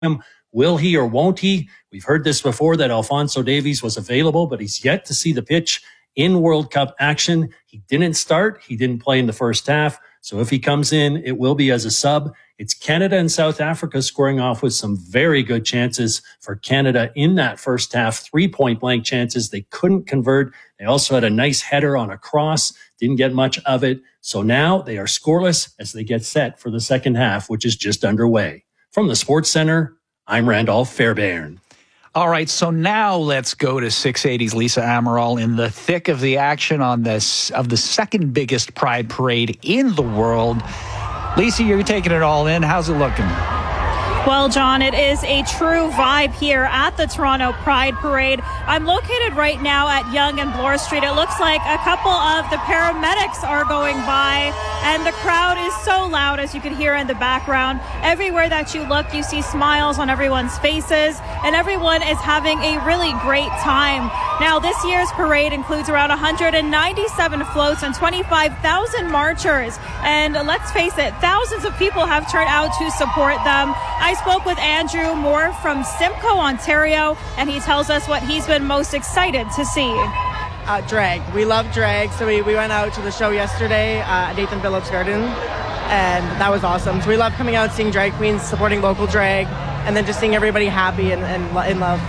him. Will he or won't he? We've heard this before, that Alphonso Davies was available, but he's yet to see the pitch in World Cup action. He didn't start. He didn't play in the first half. So if he comes in, it will be as a sub. It's Canada and South Africa scoring off with some very good chances for Canada in that first half. 3 point blank chances. They couldn't convert. They also had a nice header on a cross. Didn't get much of it. So now they are scoreless as they get set for the second half, which is just underway. From the Sports Center, I'm Randolph Fairbairn. All right, so now let's go to 680's Lisa Amaral in the thick of the action on this of the second biggest Pride Parade in the world. Lisa, you're taking it all in. How's it looking? Well, John, it is a true vibe here at the Toronto Pride Parade. I'm located right now at Yonge and Bloor Street. It looks like a couple of the paramedics are going by, and the crowd is so loud, as you can hear in the background. Everywhere that you look, you see smiles on everyone's faces, and everyone is having a really great time. Now, this year's parade includes around 197 floats and 25,000 marchers. And let's face it, thousands of people have turned out to support them. I spoke with Andrew Moore from Simcoe, Ontario, and he tells us what he's been most excited to see. Drag. We love drag, so we went out to the show yesterday at Nathan Phillips Garden, and that was awesome. So we love coming out, seeing drag queens, supporting local drag, and then just seeing everybody happy and in love.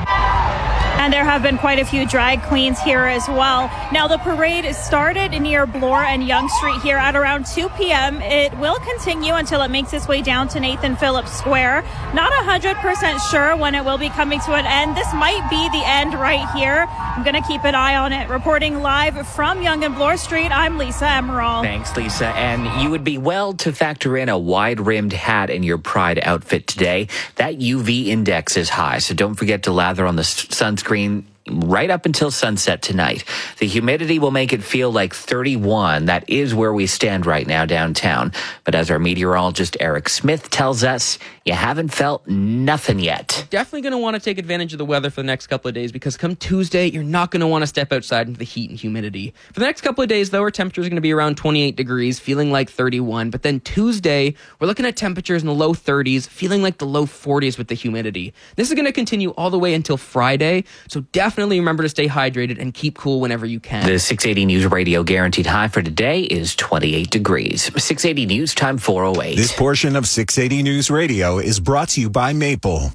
And there have been quite a few drag queens here as well. Now, the parade started near Bloor and Yonge Street here at around 2 p.m. It will continue until it makes its way down to Nathan Phillips Square. Not 100% sure when it will be coming to an end. This might be the end right here. I'm going to keep an eye on it. Reporting live from Yonge and Bloor Street, I'm Lisa Amaral. Thanks, Lisa. And you would be well to factor in a wide-rimmed hat in your Pride outfit today. That UV index is high, so don't forget to lather on the sunscreen right up until sunset tonight. The humidity will make it feel like 31. That is where we stand right now downtown. But as our meteorologist Eric Smith tells us, you haven't felt nothing yet. Definitely going to want to take advantage of the weather for the next couple of days, because come Tuesday, you're not going to want to step outside into the heat and humidity. For the next couple of days, though, our temperatures are going to be around 28 degrees, feeling like 31. But then Tuesday, we're looking at temperatures in the low 30s, feeling like the low 40s with the humidity. This is going to continue all the way until Friday, so definitely remember to stay hydrated and keep cool whenever you can. The 680 News Radio guaranteed high for today is 28 degrees. 680 News Time 4:08. This portion of 680 News Radio is brought to you by Maple.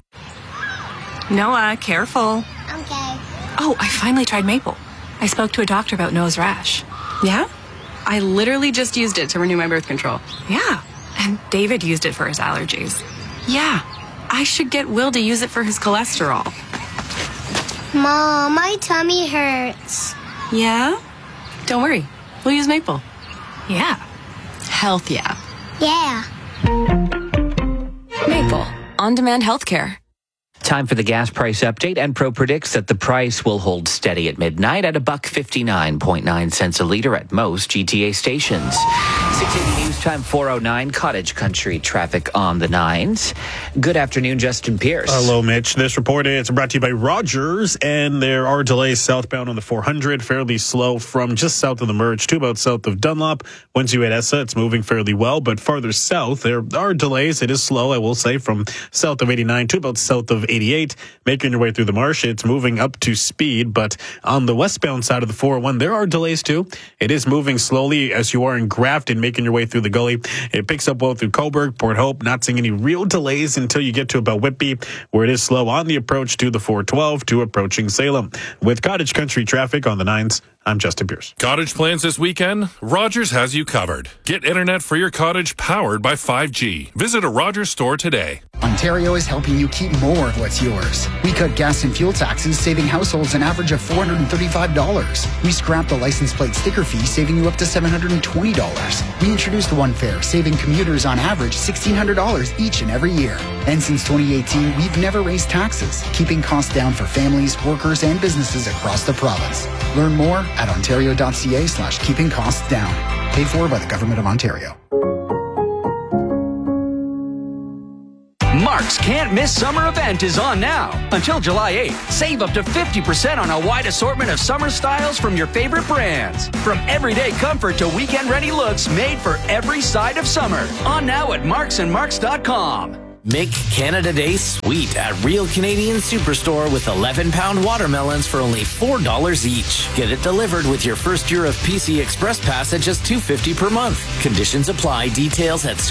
Noah, careful. Okay. Oh, I finally tried Maple. I spoke to a doctor about Noah's rash. Yeah? I literally just used it to renew my birth control. Yeah. And David used it for his allergies. Yeah. I should get Will to use it for his cholesterol. Mom, my tummy hurts. Yeah? Don't worry. We'll use Maple. Yeah. Health, yeah. Yeah. Maple. On-demand healthcare. Time for the gas price update. Enpro predicts that the price will hold steady at midnight at $1.59.9 cents a liter at most GTA stations. 680 News Time 4:09. Cottage Country traffic on the 9s. Good afternoon, Justin Pierce. Hello, Mitch. This report is brought to you by Rogers, and there are delays southbound on the 400, fairly slow from just south of the merge to about south of Dunlop. Once you hit Essa, it's moving fairly well, but farther south, there are delays. It is slow, I will say, from south of 89 to about south of 88. Making your way through the marsh, it's moving up to speed, but on the westbound side of the 401, there are delays too. It is moving slowly as you are in Grafton, making your way through the gully. It picks up well through Cobourg, Port Hope, not seeing any real delays until you get to about Whitby, where it is slow on the approach to the 412 to approaching Salem. With Cottage Country traffic on the 9s, I'm Justin Pierce. Cottage plans this weekend? Rogers has you covered. Get internet for your cottage powered by 5G. Visit a Rogers store today. Ontario is helping you keep more of what's yours. We cut gas and fuel taxes, saving households an average of $435. We scrapped the license plate sticker fee, saving you up to $720. We introduced One Fare, saving commuters on average $1,600 each and every year. And since 2018, we've never raised taxes, keeping costs down for families, workers, and businesses across the province. Learn more at ontario.ca/keeping costs down. Paid for by the Government of Ontario. Mark's Can't Miss Summer event is on now. Until July 8th, save up to 50% on a wide assortment of summer styles from your favorite brands. From everyday comfort to weekend-ready looks made for every side of summer. On now at marksandmarks.com. Make Canada Day sweet at Real Canadian Superstore with 11-pound watermelons for only $4 each. Get it delivered with your first year of PC Express Pass at just $2.50 per month. Conditions apply. Details at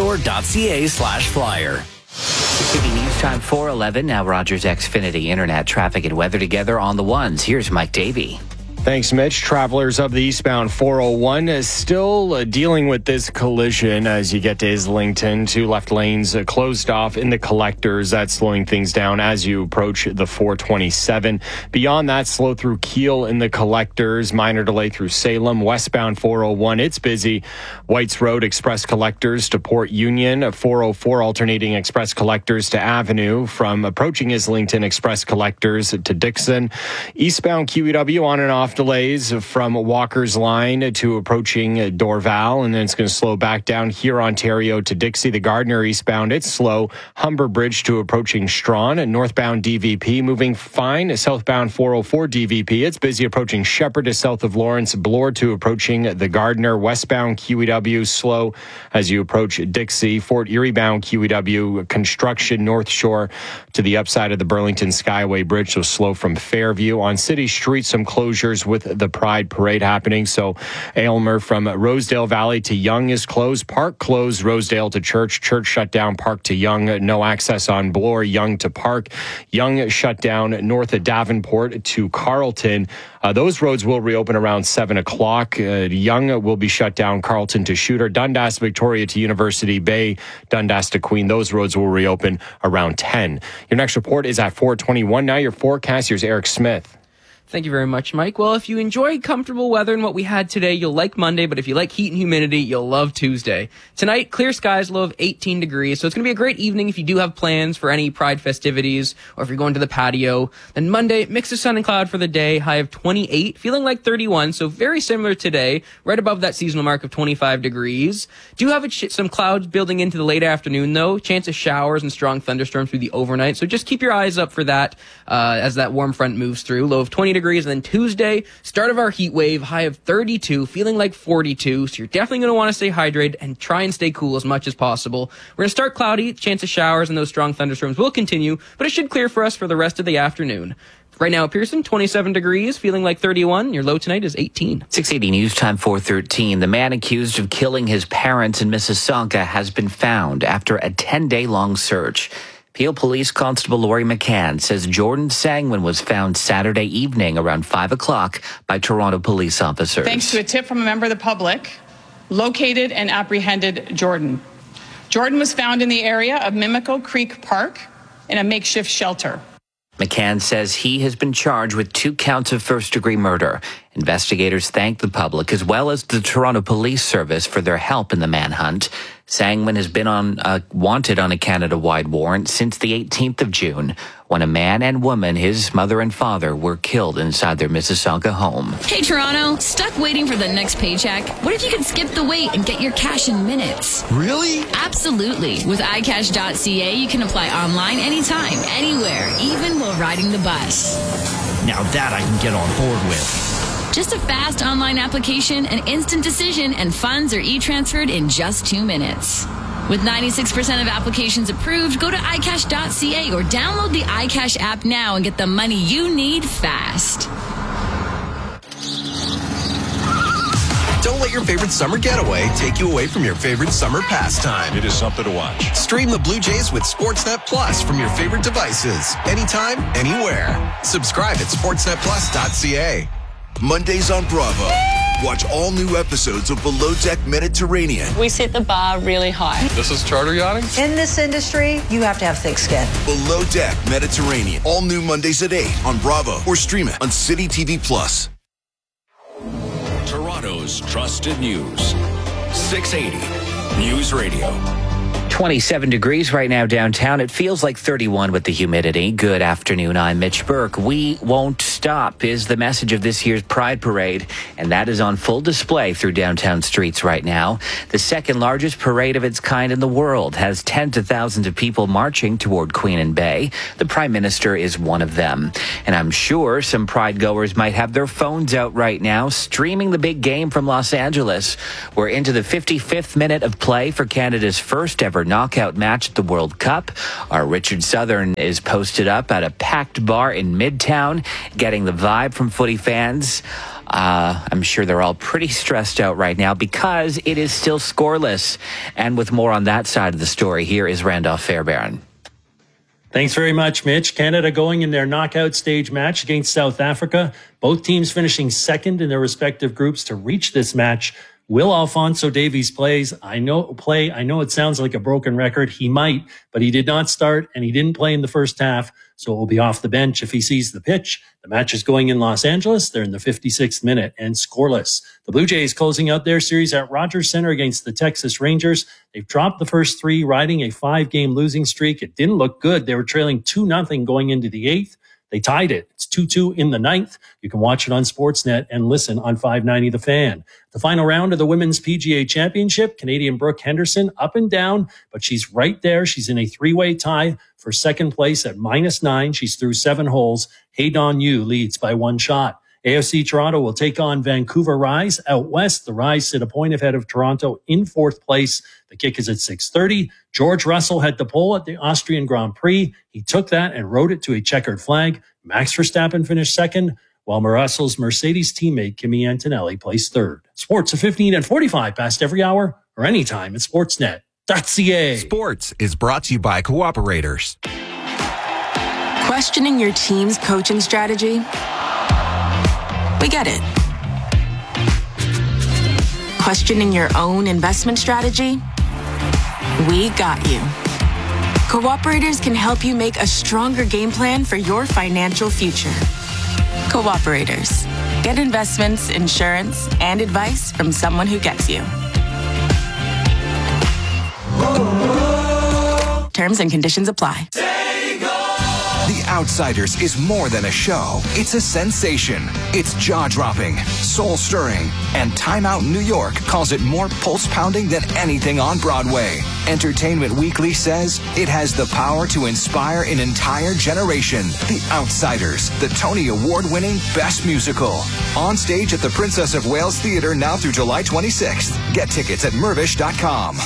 superstore.ca/flyer. City News Time 4:11. Now Rogers Xfinity Internet traffic and weather together on the ones. Here's Mike Davey. Thanks, Mitch. Travelers of the eastbound 401 is still dealing with this collision as you get to Islington. 2 left lanes closed off in the collectors. That's slowing things down as you approach the 427. Beyond that, slow through Keele in the collectors. Minor delay through Salem. Westbound 401, it's busy. Whites Road Express collectors to Port Union. 404 alternating Express collectors to Avenue. From approaching Islington, Express collectors to Dixon. Eastbound QEW on and off delays from Walker's Line to approaching Dorval, and then it's going to slow back down here, Ontario to Dixie. The Gardner eastbound, it's slow. Humber Bridge to approaching Strawn. Northbound DVP moving fine. Southbound 404 DVP, it's busy approaching Shepherd to south of Lawrence. Bloor to approaching the Gardner. Westbound QEW slow as you approach Dixie. Fort Erie bound QEW construction North Shore to the upside of the Burlington Skyway Bridge, so slow from Fairview. On City Street, some closures with the Pride Parade happening. So Aylmer from Rosedale Valley to Yonge is closed. Park closed. Rosedale to Church. Church shut down. Park to Yonge. No access on Bloor. Yonge to Park. Yonge shut down north of Davenport to Carleton. Those roads will reopen around 7 o'clock. Yonge will be shut down. Carleton to Shooter. Dundas, Victoria to University Bay. Dundas to Queen. Those roads will reopen around 10. Your next report is at 4:21. Now your forecast. Here's Eric Smith. Thank you very much, Mike. Well, if you enjoy comfortable weather and what we had today, you'll like Monday, but if you like heat and humidity, you'll love Tuesday. Tonight, clear skies, low of 18 degrees, so it's going to be a great evening if you do have plans for any Pride festivities or if you're going to the patio. Then Monday, mix of sun and cloud for the day, high of 28, feeling like 31, so very similar today, right above that seasonal mark of 25 degrees. Do have some clouds building into the late afternoon, though. Chance of showers and strong thunderstorms through the overnight, so just keep your eyes up for that as that warm front moves through. Low of 20 degrees, and then Tuesday, start of our heat wave, high of 32, feeling like 42, so you're definitely going to want to stay hydrated and try and stay cool as much as possible. We're going to start cloudy, chance of showers and those strong thunderstorms will continue, but it should clear for us for the rest of the afternoon. Right now at Pearson, 27 degrees, feeling like 31. Your low tonight is 18. 680 News Time 4:13. The man accused of killing his parents in Mississauga has been found after a 10-day-long search. Peel Police Constable Laurie McCann says Jordan Sangwin was found Saturday evening around 5 o'clock by Toronto police officers. Thanks to a tip from a member of the public, located and apprehended Jordan. Jordan was found in the area of Mimico Creek Park in a makeshift shelter. McCann says he has been charged with 2 counts of first-degree murder. Investigators thank the public as well as the Toronto Police Service for their help in the manhunt. Sangwin has been wanted on a Canada-wide warrant since the 18th of June, when a man and woman, his mother and father, were killed inside their Mississauga home. Hey, Toronto, stuck waiting for the next paycheck? What if you could skip the wait and get your cash in minutes? Really? Absolutely. With iCash.ca, you can apply online anytime, anywhere, even while riding the bus. Now that I can get on board with. Just a fast online application, an instant decision, and funds are e-transferred in just 2 minutes. With 96% of applications approved, go to iCash.ca or download the iCash app now and get the money you need fast. Don't let your favorite summer getaway take you away from your favorite summer pastime. It is something to watch. Stream the Blue Jays with Sportsnet Plus from your favorite devices, anytime, anywhere. Subscribe at sportsnetplus.ca. Mondays on Bravo. Watch all new episodes of Below Deck Mediterranean. We set the bar really high. This is charter yachting? In this industry, you have to have thick skin. Below Deck Mediterranean. All new Mondays at 8 on Bravo or stream it on City TV Plus. Toronto's trusted news. 680 News Radio. 27 degrees right now downtown. It feels like 31 with the humidity. Good afternoon. I'm Mitch Burke. We won't stop is the message of this year's Pride Parade, and that is on full display through downtown streets right now. The second largest parade of its kind in the world has tens of thousands of people marching toward Queen and Bay. The Prime Minister is one of them. And I'm sure some Pride goers might have their phones out right now, streaming the big game from Los Angeles. We're into the 55th minute of play for Canada's first ever knockout match at the World Cup. Our Richard Southern is posted up at a packed bar in Midtown, getting the vibe from footy fans. I'm sure they're all pretty stressed out right now because it is still scoreless. And with more on that side of the story, here is Randolph Fairbairn. Thanks very much, Mitch. Canada going in their knockout stage match against South Africa. Both teams finishing second in their respective groups to reach this match. Will Alphonso Davies plays? I know it sounds like a broken record. He might, but he did not start and he didn't play in the first half. So it will be off the bench if he sees the pitch. The match is going in Los Angeles. They're in the 56th minute and scoreless. The Blue Jays closing out their series at Rogers Center against the Texas Rangers. They've dropped the first three, riding a 5-game losing streak. It didn't look good. They were trailing 2-0 going into the 8th. They tied it. It's 2-2 in the 9th. You can watch it on Sportsnet and listen on 590 The Fan. The final round of the Women's PGA Championship, Canadian Brooke Henderson up and down, but she's right there. She's in a 3-way tie for second place at -9. She's through 7 holes. Hey Don Yu leads by 1 shot. AFC Toronto will take on Vancouver Rise out west. The Rise sit a point ahead of Toronto in 4th place. The kick is at 6:30. George Russell had the pole at the Austrian Grand Prix. He took that and rode it to a checkered flag. Max Verstappen finished second, while Russell's Mercedes teammate Kimi Antonelli placed third. Sports at 15 and 45 past every hour or anytime at Sportsnet.ca. Sports is brought to you by Cooperators. Questioning your team's coaching strategy? We get it. Questioning your own investment strategy? We got you. Cooperators can help you make a stronger game plan for your financial future. Cooperators. Get investments, insurance, and advice from someone who gets you. Terms and conditions apply. The Outsiders is more than a show. It's a sensation. It's jaw-dropping, soul-stirring, and Time Out New York calls it more pulse-pounding than anything on Broadway. Entertainment Weekly says it has the power to inspire an entire generation. The Outsiders, the Tony Award-winning Best Musical. On stage at the Princess of Wales Theatre now through July 26th. Get tickets at Mirvish.com.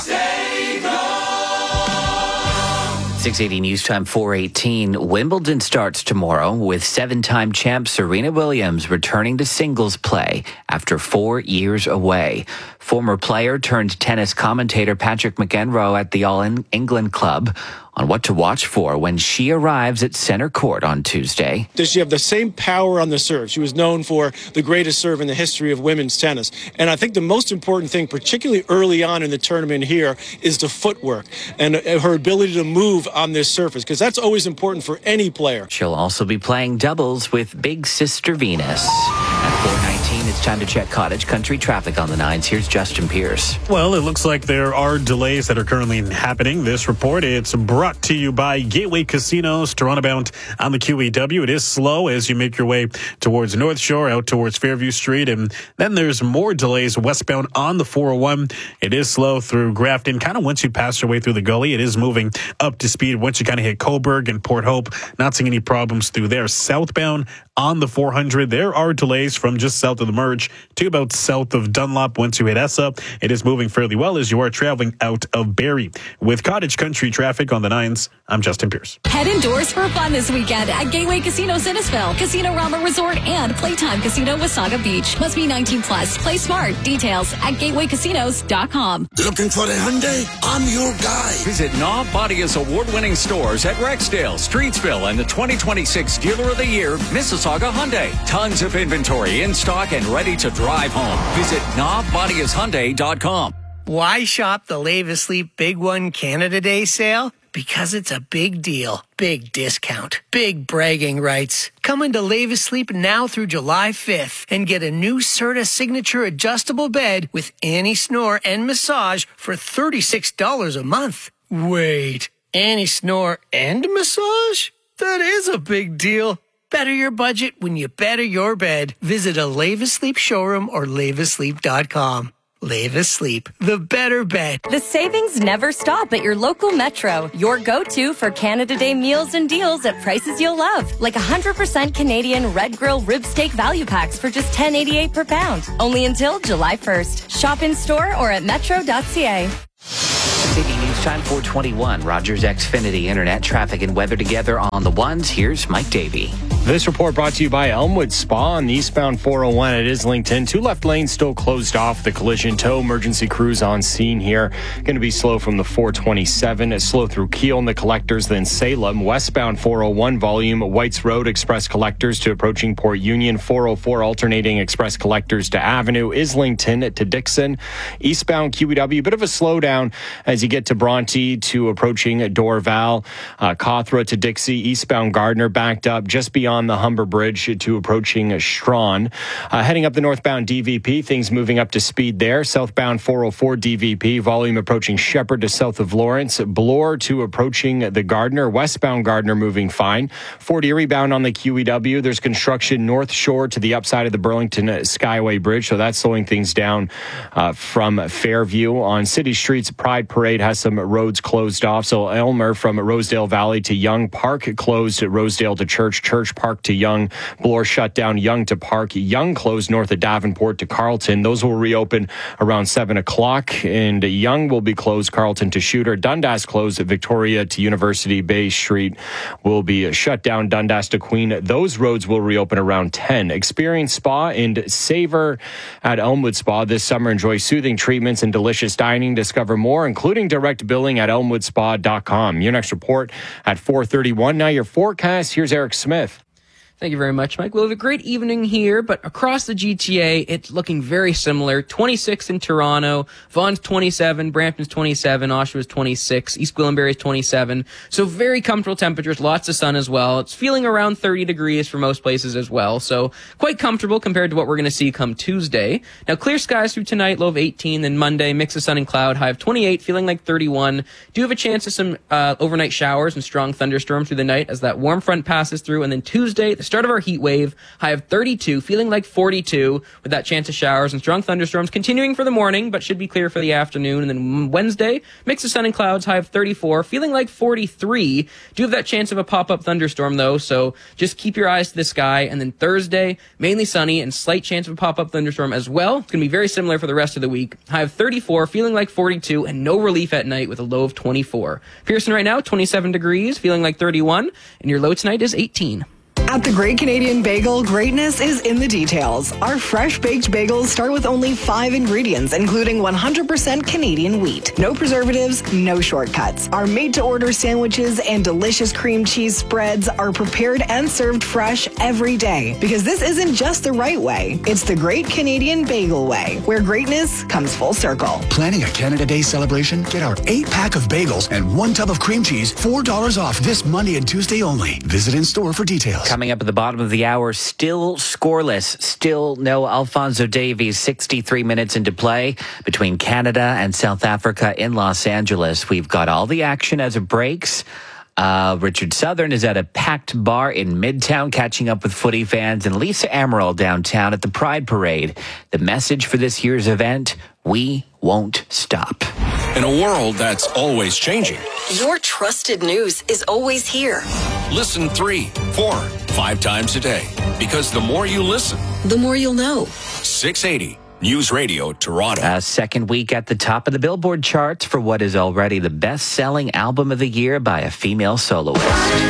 680 News Time 4:18. Wimbledon starts tomorrow with 7-time champ Serena Williams returning to singles play after 4 years away. Former player turned tennis commentator Patrick McEnroe at the All England Club on what to watch for when she arrives at center court on Tuesday. Does she have the same power on the serve? She was known for the greatest serve in the history of women's tennis. And I think the most important thing, particularly early on in the tournament here, is the footwork and her ability to move on this surface, because that's always important for any player. She'll also be playing doubles with Big Sister Venus. At 4:19, it's time to check cottage country traffic on the 9s. Here's Justin Pierce. Well, it looks like there are delays that are currently happening. This report, it's brought to you by Gateway Casinos, Toronto bound on the QEW. It is slow as you make your way towards North Shore, out towards Fairview Street. And then there's more delays westbound on the 401. It is slow through Grafton. Kind of once you pass your way through the gully, it is moving up to speed. Once you kind of hit Coburg and Port Hope, not seeing any problems through there. Southbound on the 400, there are delays from just south of the Merge to about south of Dunlop. Once you hit Essa, it is moving fairly well as you are traveling out of Barrie. With cottage country traffic on the 9s, I'm Justin Pierce. Head indoors for fun this weekend at Gateway Casino Innisfil, Casino Rama Resort, and Playtime Casino Wasaga Beach. Must be 18 plus. Play smart. Details at gatewaycasinos.com. Looking for a Hyundai? I'm your guy. Visit Knob Bodia's award-winning stores at Rexdale, Streetsville, and the 2026 Dealer of the Year, Mississauga Hyundai. Tons of inventory in stock and ready to drive home. Visit knobbodiashyundai.com. Why shop the Levis Sleep Big One Canada Day sale? Because it's a big deal, big discount, big bragging rights. Come into Levis Sleep now through July 5th and get a new Serta Signature adjustable bed with anti-snore and massage for $36 a month. Wait, anti-snore and massage? That is a big deal. Better your budget when you better your bed. Visit a Levis Sleep showroom or levislleep.com. Levis Sleep, the better bed. The savings never stop at your local Metro. Your go-to for Canada Day meals and deals at prices you'll love. Like 100% Canadian Red Grill rib steak value packs for just $10.88 per pound. Only until July 1st. Shop in store or at metro.ca. City News Time 421. Rogers Xfinity Internet traffic and weather together on the ones. Here's Mike Davey. This report brought to you by Elmwood Spa on the eastbound 401. It is linked in. 2 left lanes still closed off. The collision tow emergency crews on scene here. Going to be slow from the 427. It's slow through Kiel and the collectors, then Salem. Westbound 401 volume, Whites Road express collectors to approaching Port Union. 404 alternating express collectors to Avenue is linked in to Dixon. Eastbound QEW, bit of a slowdown as you get to Bronte to approaching Dorval. Cawthra to Dixie. Eastbound Gardner backed up just beyond the Humber Bridge to approaching Strawn. Heading up the northbound DVP, things moving up to speed there. Southbound 404 DVP, volume approaching Shepherd to south of Lawrence. Bloor to approaching the Gardner. Westbound Gardner moving fine. Fort Erie bound on the QEW. There's construction north shore to the upside of the Burlington Skyway Bridge, so that's slowing things down from Fairview. On city streets, Pride Parade has some roads closed off. So Elmer from Rosedale Valley to Young, Park closed at Rosedale to Church Park to Young. Bloor shut down Young to Park. Young closed north of Davenport to Carlton. Those will reopen around 7 o'clock. And Young will be closed, Carlton to Shooter. Dundas closed at Victoria to University. Bay Street will be shut down, Dundas to Queen. Those roads will reopen around 10. Experience Spa and Savor at Elmwood Spa this summer. Enjoy soothing treatments and delicious dining. Discover more, including direct billing at elmwoodspa.com. Your next report at 4:31. Now your forecast. Here's Eric Smith. Thank you very much, Mike. We'll have a great evening here, but across the GTA, it's looking very similar. 26 in Toronto, Vaughan's 27, Brampton's 27, Oshawa's 26, East Gwillimbury's 27. So very comfortable temperatures, lots of sun as well. It's feeling around 30 degrees for most places as well, so quite comfortable compared to what we're going to see come Tuesday. Now, clear skies through tonight, low of 18, then Monday, mix of sun and cloud, high of 28, feeling like 31. Do have a chance of some overnight showers and strong thunderstorms through the night as that warm front passes through, and then Tuesday, the start of our heat wave, high of 32, feeling like 42 with that chance of showers and strong thunderstorms continuing for the morning, but should be clear for the afternoon. And then Wednesday, mix of sun and clouds, high of 34, feeling like 43. Do have that chance of a pop-up thunderstorm though, so just keep your eyes to the sky. And then Thursday, mainly sunny and slight chance of a pop-up thunderstorm as well. It's going to be very similar for the rest of the week. High of 34, feeling like 42, and no relief at night with a low of 24. Pearson right now, 27 degrees, feeling like 31, and your low tonight is 18. At the Great Canadian Bagel, greatness is in the details. Our fresh baked bagels start with only 5 ingredients, including 100% Canadian wheat. No preservatives, no shortcuts. Our made-to-order sandwiches and delicious cream cheese spreads are prepared and served fresh every day. Because this isn't just the right way, it's the Great Canadian Bagel way, where greatness comes full circle. Planning a Canada Day celebration? Get our 8-pack of bagels and 1 tub of cream cheese, $4 off this Monday and Tuesday only. Visit in-store for details. Coming up at the bottom of the hour, still scoreless. Still no Alphonso Davies. 63 minutes into play between Canada and South Africa in Los Angeles. We've got all the action as it breaks. Richard Southern is at a packed bar in Midtown catching up with footy fans, and Lisa Amaral downtown at the Pride Parade. The message for this year's event, we won't stop. In a world that's always changing, your trusted news is always here. Listen 3, 4, 5 times a day. Because the more you listen, the more you'll know. 680 News Radio Toronto. A second week at the top of the Billboard charts for what is already the best-selling album of the year by a female soloist.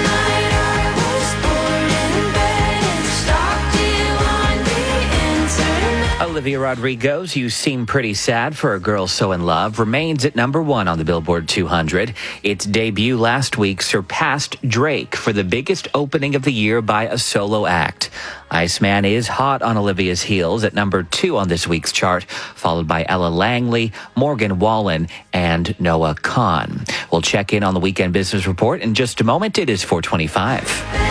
Olivia Rodrigo's You Seem Pretty Sad for a Girl So in Love remains at number 1 on the Billboard 200. Its debut last week surpassed Drake for the biggest opening of the year by a solo act. Iceman is hot on Olivia's heels at number 2 on this week's chart, followed by Ella Langley, Morgan Wallen, and Noah Kahan. We'll check in on the Weekend Business Report in just a moment. It is 4:25.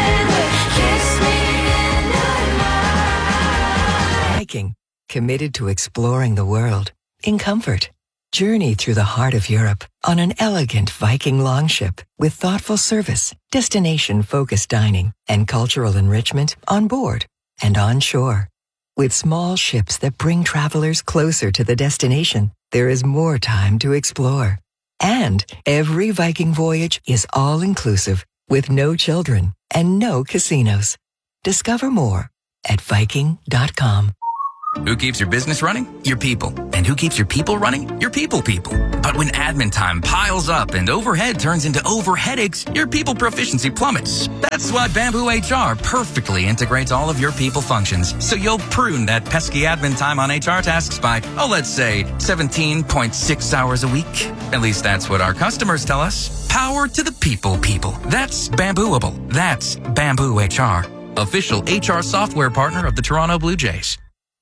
Viking, committed to exploring the world in comfort. Journey through the heart of Europe on an elegant Viking longship with thoughtful service, destination-focused dining, and cultural enrichment on board and on shore. With small ships that bring travelers closer to the destination, there is more time to explore. And every Viking voyage is all-inclusive with no children and no casinos. Discover more at Viking.com. Who keeps your business running? Your people. And who keeps your people running? Your people. But when admin time piles up and overhead turns into overheadaches, your people proficiency plummets. That's why Bamboo HR perfectly integrates all of your people functions. So you'll prune that pesky admin time on HR tasks by, let's say 17.6 hours a week. At least that's what our customers tell us. Power to the people. That's Bambooable. That's Bamboo HR. Official HR software partner of the Toronto Blue Jays.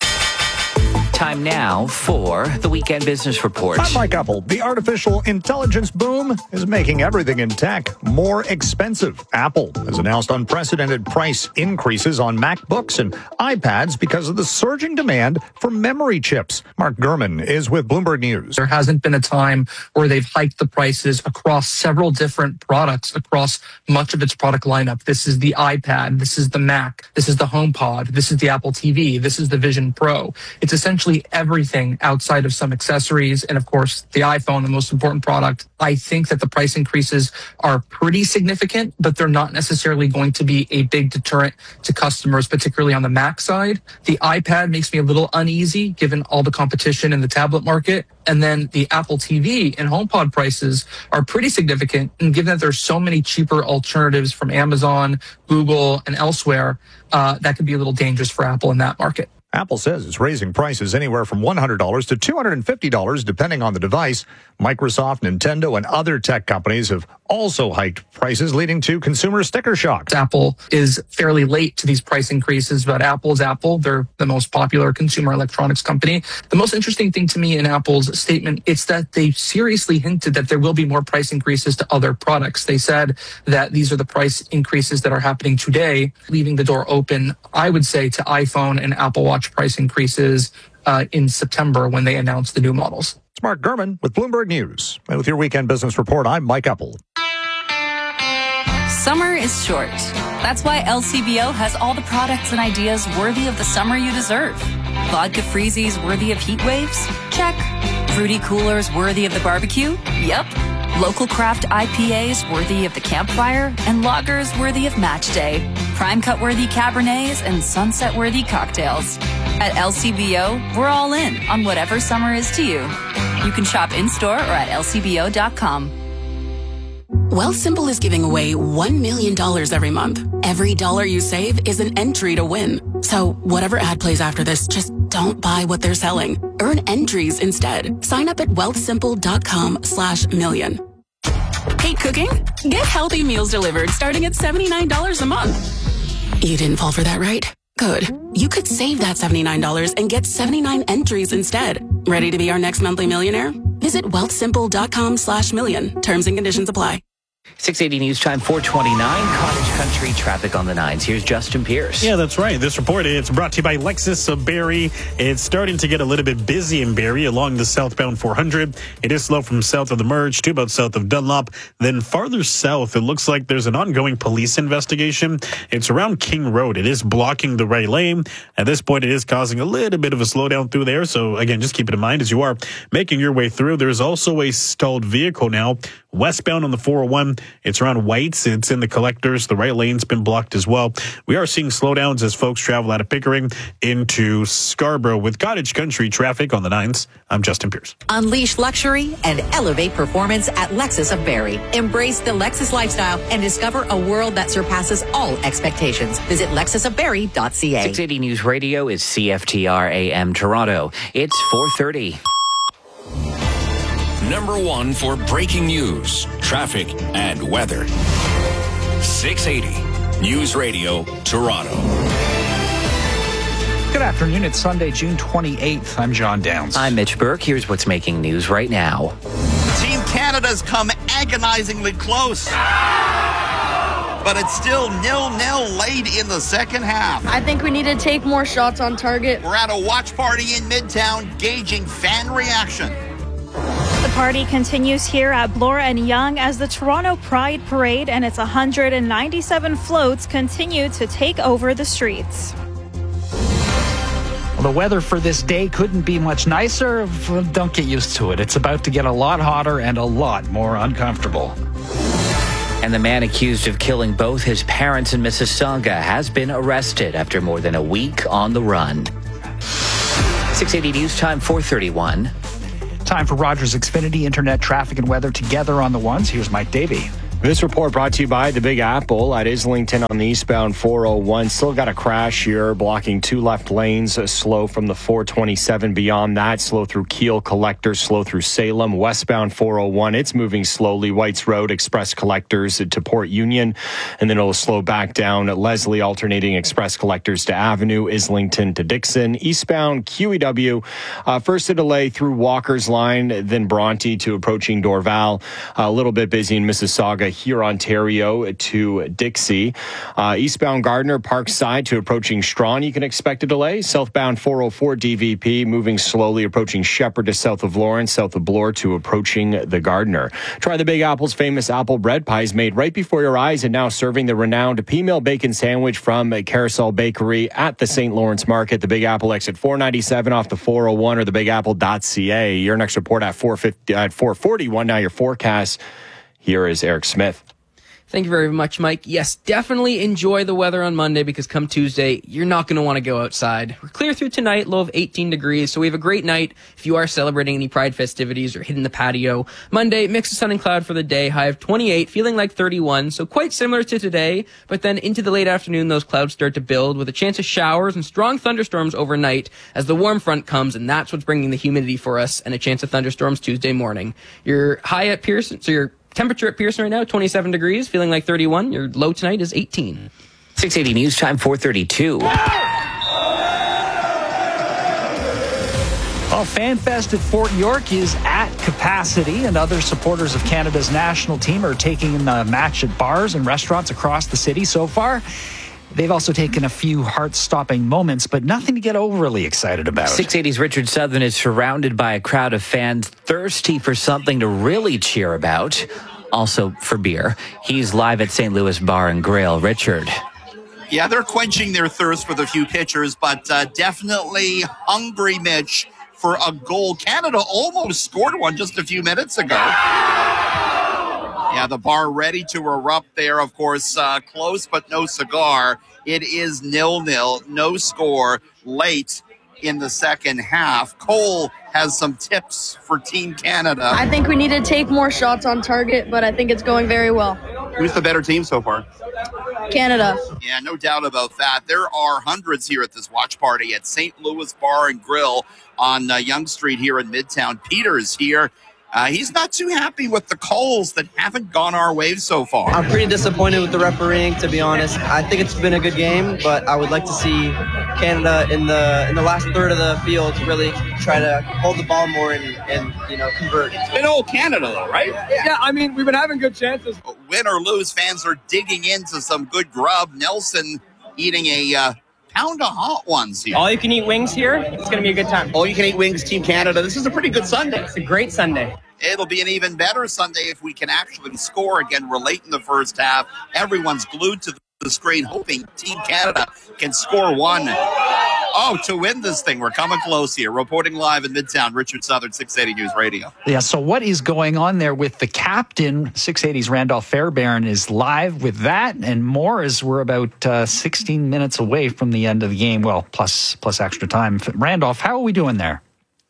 Time now for the Weekend Business Report. I'm Mike Apple. The artificial intelligence boom is making everything in tech more expensive. Apple has announced unprecedented price increases on MacBooks and iPads because of the surging demand for memory chips. Mark Gurman is with Bloomberg News. There hasn't been a time where they've hiked the prices across several different products, across much of its product lineup. This is the iPad. This is the Mac. This is the HomePod. This is the Apple TV. This is the Vision Pro. It's essentially everything outside of some accessories and, of course, the iPhone, the most important product. I think that the price increases are pretty significant, but they're not necessarily going to be a big deterrent to customers, particularly on the Mac side. The iPad makes me a little uneasy given all the competition in the tablet market. And then the Apple TV and HomePod prices are pretty significant. And given that there's so many cheaper alternatives from Amazon, Google, and elsewhere, that could be a little dangerous for Apple in that market. Apple says it's raising prices anywhere from $100 to $250 depending on the device. Microsoft, Nintendo, and other tech companies have also hiked prices, leading to consumer sticker shock. Apple is fairly late to these price increases, but Apple is Apple. They're the most popular consumer electronics company. The most interesting thing to me in Apple's statement is that they seriously hinted that there will be more price increases to other products. They said that these are the price increases that are happening today, leaving the door open, I would say, to iPhone and Apple Watch price increases in September when they announce the new models. It's Mark Gurman with Bloomberg News. And with your Weekend Business Report, I'm Mike Apple. Summer is short. That's why LCBO has all the products and ideas worthy of the summer you deserve. Vodka freezies worthy of heat waves? Check. Fruity coolers worthy of the barbecue? Yep. Local craft IPAs worthy of the campfire, and lagers worthy of match day. Prime cut worthy Cabernets and sunset worthy cocktails. At LCBO, we're all in on whatever summer is to you. You can shop in-store or at lcbo.com. Wealthsimple is giving away $1 million every month. Every dollar you save is an entry to win. So whatever ad plays after this, just don't buy what they're selling. Earn entries instead. Sign up at wealthsimple.com/million. Hate cooking? Get healthy meals delivered starting at $79 a month. You didn't fall for that, right? Good. You could save that $79 and get 79 entries instead. Ready to be our next monthly millionaire? Visit wealthsimple.com/million. Terms and conditions apply. 680 News Time, 429, Cottage Country traffic on the 9s. Here's Justin Pierce. Yeah, that's right. This report, it's brought to you by Lexus of Barrie. It's starting to get a little bit busy in Barrie along the southbound 400. It is slow from south of the Merge to about south of Dunlop. Then farther south, it looks like there's an ongoing police investigation. It's around King Road. It is blocking the right lane. At this point, it is causing a little bit of a slowdown through there. So again, just keep it in mind as you are making your way through. There's also a stalled vehicle now westbound on the 401. It's around Whites. It's in the collectors. The right lane's been blocked as well. We are seeing slowdowns as folks travel out of Pickering into Scarborough with Cottage Country traffic on the 9s. I'm Justin Pierce. Unleash luxury and elevate performance at Lexus of Barrie. Embrace the Lexus lifestyle and discover a world that surpasses all expectations. Visit lexusofbarrie.ca. 680 News Radio is CFTR AM Toronto. It's 4:30. Number one for breaking news, traffic, and weather. 680 News Radio, Toronto. Good afternoon. It's Sunday, June 28th. I'm John Downs. I'm Mitch Burke. Here's what's making news right now. Team Canada's come agonizingly close. But it's still 0-0 late in the second half. I think we need to take more shots on target. We're at a watch party in Midtown, gauging fan reaction. The party continues here at Bloor and Yonge as the Toronto Pride Parade and its 197 floats continue to take over the streets. Well, the weather for this day couldn't be much nicer. Don't get used to it. It's about to get a lot hotter and a lot more uncomfortable. And the man accused of killing both his parents in Mississauga has been arrested after more than a week on the run. 680 News Time, 4:31. Time for Rogers Xfinity Internet traffic and weather together on the ones. Here's Mike Davey. This report brought to you by the Big Apple at Islington on the eastbound 401. Still got a crash here, blocking 2 left lanes, slow from the 427. Beyond that, slow through Keele Collectors, slow through Salem. Westbound 401, it's moving slowly. Whites Road, Express Collectors to Port Union, and then it'll slow back down at Leslie, alternating Express Collectors to Avenue, Islington to Dixon. Eastbound QEW, first a delay through Walker's Line, then Bronte to approaching Dorval. A little bit busy in Mississauga, here Ontario to Dixie. Eastbound Gardner, Parkside to approaching Strawn, you can expect a delay. Southbound 404 DVP moving slowly, approaching Shepherd to south of Lawrence, south of Bloor to approaching the Gardner. Try the Big Apple's famous apple bread pies made right before your eyes and now serving the renowned P-Mill Bacon Sandwich from Carousel Bakery at the St. Lawrence Market. The Big Apple exit 497 off the 401 or thebigapple.ca. Your next report at 441. Now your forecast. Here is Eric Smith. Thank you very much, Mike. Yes, definitely enjoy the weather on Monday because come Tuesday, you're not going to want to go outside. We're clear through tonight, low of 18 degrees, so we have a great night if you are celebrating any Pride festivities or hitting the patio. Monday, mix of sun and cloud for the day, high of 28, feeling like 31, so quite similar to today, but then into the late afternoon, those clouds start to build with a chance of showers and strong thunderstorms overnight as the warm front comes, and that's what's bringing the humidity for us and a chance of thunderstorms Tuesday morning. Your high at Pearson, so your temperature at Pearson right now, 27 degrees, feeling like 31. Your low tonight is 18. 680 News Time, 4:32. Well, FanFest at Fort York is at capacity, and other supporters of Canada's national team are taking the match at bars and restaurants across the city so far. They've also taken a few heart-stopping moments, but nothing to get overly excited about. 680's Richard Southern is surrounded by a crowd of fans thirsty for something to really cheer about, also for beer. He's live at St. Louis Bar and Grill. Richard. Yeah, they're quenching their thirst with a few pitchers, but definitely hungry, Mitch, for a goal. Canada almost scored one just a few minutes ago. Yeah, the bar ready to erupt there, of course, close but no cigar. It is 0-0, no score, late in the second half. Cole has some tips for Team Canada. I think we need to take more shots on target, but I think it's going very well. Who's the better team so far? Canada. Yeah, no doubt about that. There are hundreds here at this watch party at St. Louis Bar and Grill on Yonge Street here in Midtown. Peter's here. He's not too happy with the calls that haven't gone our way so far. I'm pretty disappointed with the refereeing, to be honest. I think it's been a good game, but I would like to see Canada in the last third of the field really try to hold the ball more and convert. It's been all Canada, though, right? Yeah, I mean, we've been having good chances. Win or lose, fans are digging into some good grub. Nelson eating a pound of hot ones here. All you can eat wings here. It's going to be a good time. All you can eat wings, Team Canada. This is a pretty good Sunday. It's a great Sunday. It'll be an even better Sunday if we can actually score again. We're late in the first half. Everyone's glued to the screen hoping Team Canada can score one. Oh, to win this thing. We're coming close here. Reporting live in Midtown, Richard Southern, 680 News Radio. Yeah, so what is going on there with the captain? 680's Randolph Fairbairn is live with that and more as we're about 16 minutes away from the end of the game. Well, plus extra time. Randolph, how are we doing there?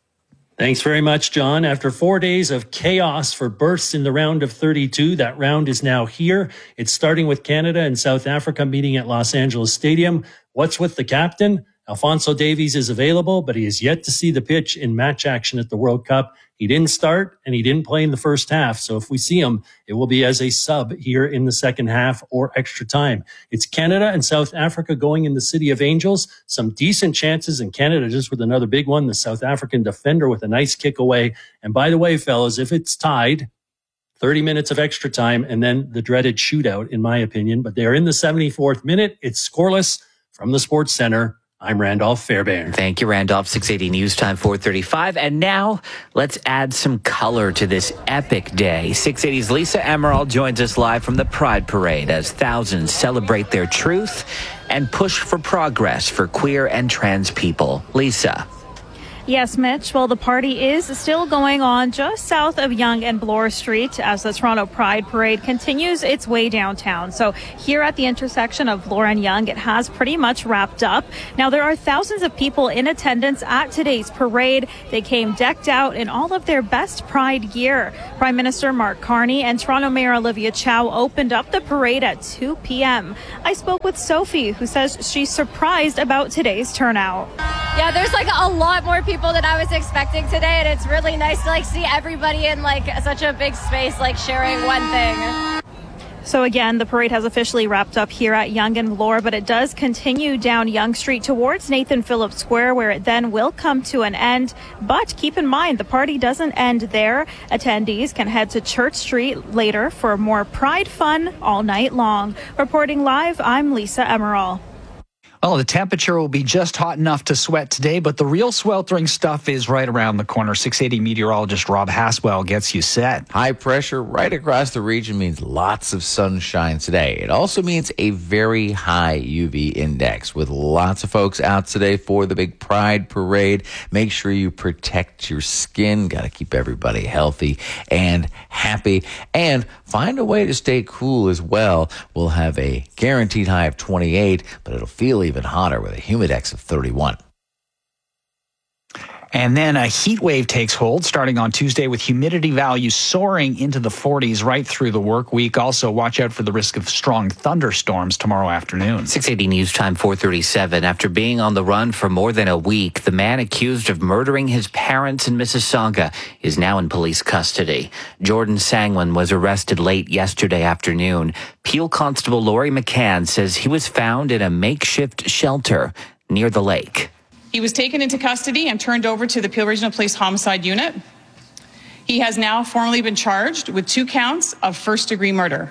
Thanks very much, John. After 4 days of chaos for berths in the round of 32, that round is now here. It's starting with Canada and South Africa meeting at Los Angeles Stadium. What's with the captain? Alphonso Davies is available, but he is yet to see the pitch in match action at the World Cup. He didn't start and he didn't play in the first half. So if we see him, it will be as a sub here in the second half or extra time. It's Canada and South Africa going in the City of Angels. Some decent chances in Canada just with another big one. The South African defender with a nice kick away. And by the way, fellas, if it's tied, 30 minutes of extra time and then the dreaded shootout, in my opinion. But they're in the 74th minute. It's scoreless from the Sports Center. I'm Randolph Fairbairn. Thank you, Randolph. 680 News Time, 4:35. And now let's add some color to this epic day. 680's Lisa Emerald joins us live from the Pride Parade as thousands celebrate their truth and push for progress for queer and trans people. Lisa. Yes, Mitch. Well, the party is still going on just south of Yonge and Bloor Street as the Toronto Pride Parade continues its way downtown. So here at the intersection of Bloor and Yonge, it has pretty much wrapped up. Now, there are thousands of people in attendance at today's parade. They came decked out in all of their best Pride gear. Prime Minister Mark Carney and Toronto Mayor Olivia Chow opened up the parade at 2 p.m. I spoke with Sophie, who says she's surprised about today's turnout. Yeah, there's like a lot more people than I was expecting today, and it's really nice to see everybody in such a big space sharing one thing. So again, the parade has officially wrapped up here at Yonge and Bloor, but it does continue down Yonge Street towards Nathan Phillips Square, where it then will come to an end. But keep in mind, the party doesn't end there. Attendees can head to Church Street later for more Pride fun all night long. Reporting live, I'm Lisa Emerald. Well, the temperature will be just hot enough to sweat today, but the real sweltering stuff is right around the corner. 680 meteorologist Rob Haswell gets you set. High pressure right across the region means lots of sunshine today. It also means a very high UV index with lots of folks out today for the big Pride Parade. Make sure you protect your skin. Got to keep everybody healthy and happy, and find a way to stay cool as well. We'll have a guaranteed high of 28, but it'll feel even hotter with a humidex of 31. And then a heat wave takes hold starting on Tuesday with humidity values soaring into the 40s right through the work week. Also, watch out for the risk of strong thunderstorms tomorrow afternoon. 680 News Time 4:37. After being on the run for more than a week, the man accused of murdering his parents in Mississauga is now in police custody. Jordan Sangwin was arrested late yesterday afternoon. Peel Constable Laurie McCann says he was found in a makeshift shelter near the lake. He was taken into custody and turned over to the Peel Regional Police Homicide Unit. He has now formally been charged with 2 counts of first-degree murder.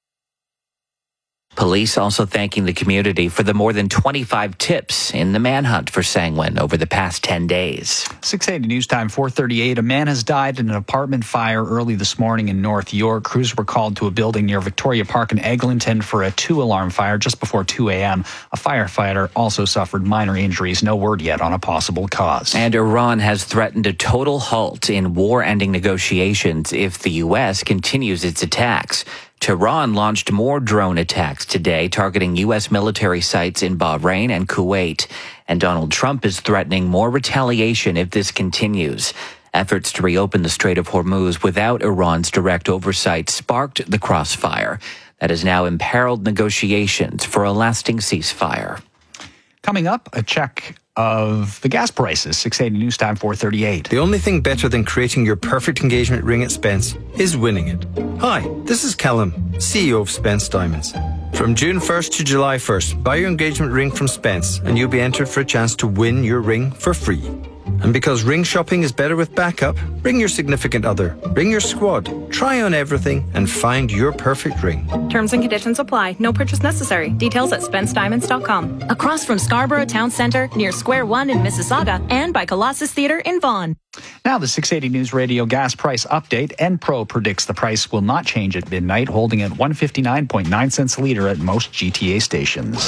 Police also thanking the community for the more than 25 tips in the manhunt for Sangwin over the past 10 days. 680 News Time 4:38. A man has died in an apartment fire early this morning in North York. Crews were called to a building near Victoria Park in Eglinton for a 2-alarm fire just before 2 a.m. A firefighter also suffered minor injuries. No word yet on a possible cause. And Iran has threatened a total halt in war-ending negotiations if the U.S. continues its attacks. Tehran launched more drone attacks today, targeting U.S. military sites in Bahrain and Kuwait. And Donald Trump is threatening more retaliation if this continues. Efforts to reopen the Strait of Hormuz without Iran's direct oversight sparked the crossfire that has now imperiled negotiations for a lasting ceasefire. Coming up, a check of the gas prices. 680 News Time 4:38. The only thing better than creating your perfect engagement ring at Spence is winning it. Hi, this is Callum, CEO of Spence Diamonds. From June 1st to July 1st, buy your engagement ring from Spence and you'll be entered for a chance to win your ring for free. And because ring shopping is better with backup, bring your significant other, bring your squad, try on everything and find your perfect ring. Terms and conditions apply. No purchase necessary. Details at SpenceDiamonds.com. Across from Scarborough Town Centre, near Square One in Mississauga, and by Colossus Theatre in Vaughan. Now the 680 News Radio gas price update. Enpro predicts the price will not change at midnight, holding at 159.9 cents a litre at most GTA stations.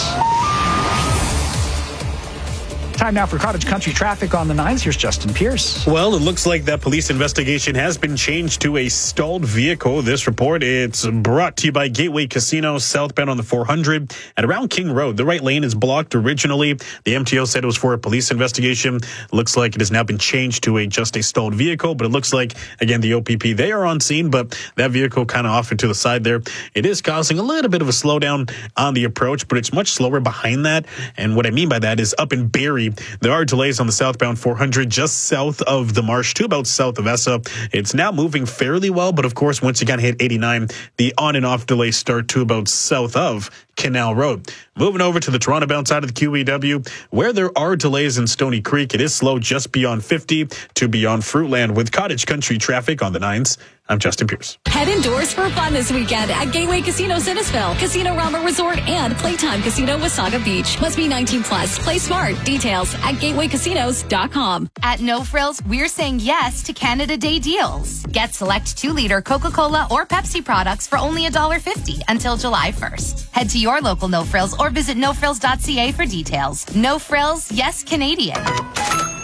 Time now for Cottage Country traffic on the 9s. Here's Justin Pierce. Well, it looks like that police investigation has been changed to a stalled vehicle. This report, it's brought to you by Gateway Casino, southbound on the 400 and around King Road. The right lane is blocked originally. The MTO said it was for a police investigation. Looks like it has now been changed to just a stalled vehicle, but it looks like, again, the OPP, they are on scene, but that vehicle kind of off and to the side there. It is causing a little bit of a slowdown on the approach, but it's much slower behind that. And what I mean by that is up in Barrie, there are delays on the southbound 400 just south of the Marsh to about south of Essa. It's now moving fairly well, but of course, once you kind of hit 89, the on and off delays start to about south of Canal Road. Moving over to the Toronto bound side of the QEW, where there are delays in Stony Creek, it is slow just beyond 50 to beyond Fruitland with Cottage Country traffic on the 9s. I'm Justin Pierce. Head indoors for fun this weekend at Gateway Casino Innisfil, Casino Rama Resort, and Playtime Casino Wasaga Beach. Must be 19 plus. Play smart. Details at gatewaycasinos.com. At No Frills, we're saying yes to Canada Day deals. Get select 2-liter Coca-Cola or Pepsi products for only $1.50 until July 1st. Head to your local No Frills or visit nofrills.ca for details. No Frills, yes Canadian.